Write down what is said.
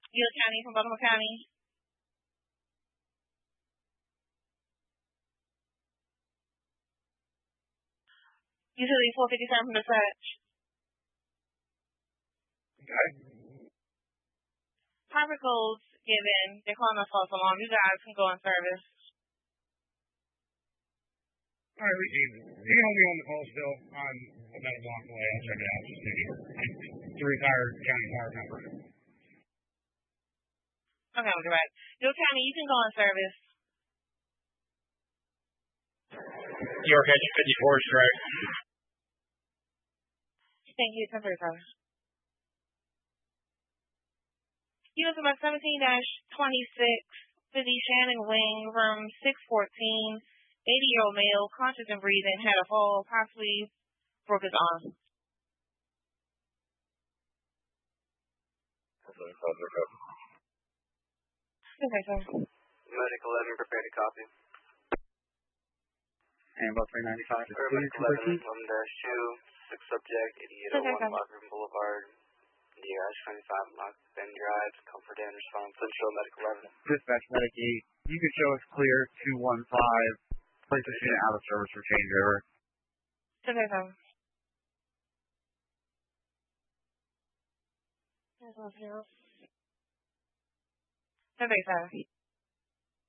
Gila County from Baltimore County. Utility 457 from dispatch. Okay. Private codes given. They're calling us false alarm. You guys can go in service. All right, you can hold me on the call still. I'm about a block away. I'll check it out. Just maybe. The retired county fire member. Okay, we'll go back. Gila County, you can go in service. York Edge 54 strike. Thank you, 1035. Units about 17-26, City Shannon Wing, room 614, 80-year-old male, conscious and breathing, had a fall, possibly broke his arm. Okay, sir. Medical 11, prepare to copy. And about 395. Medical 11, 1-2, 6 subject, 8801 Lockroom Boulevard, DH25, Lock Bend Drive, Comfort Inn, response, Central Medical 11. Dispatch Medic 8, you can show us clear 215, place this unit out of service for changeover. Okay, sir. There's no zero. Okay, sir.